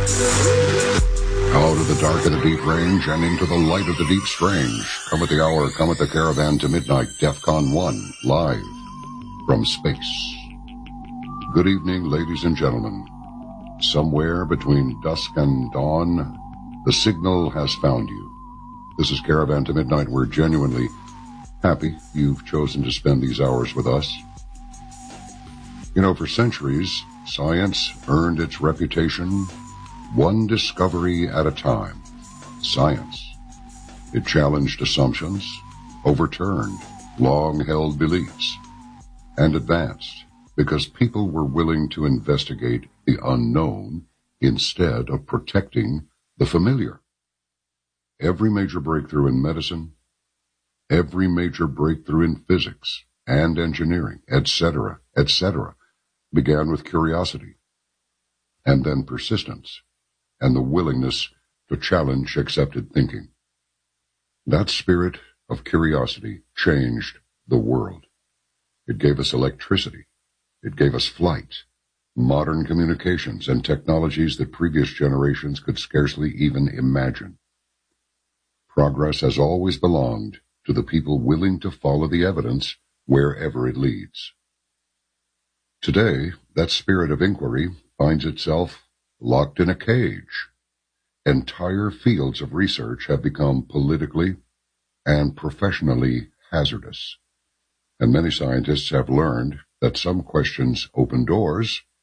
Out of the dark of the deep range and into the light of the deep strange. Come at the hour, come at the caravan to midnight, DEFCON 1, live from space. Good evening, ladies and gentlemen. Somewhere between dusk and dawn, the signal has found you. This is Caravan to Midnight. We're genuinely happy you've chosen to spend these hours with us. You know, for centuries, science earned its reputation one discovery at a time. Science. It challenged assumptions, overturned long-held beliefs, and advanced because people were willing to investigate the unknown instead of protecting the familiar. Every major breakthrough in medicine, every major breakthrough in physics and engineering, etc., began with curiosity, and then persistence, and the willingness to challenge accepted thinking. That spirit of curiosity changed the world. It gave us electricity. It gave us flight, modern communications, and technologies that previous generations could scarcely even imagine. Progress has always belonged to the people willing to follow the evidence wherever it leads. Today, that spirit of inquiry finds itself locked in a cage. Entire fields of research have become politically and professionally hazardous, and many scientists have learned that some questions open doors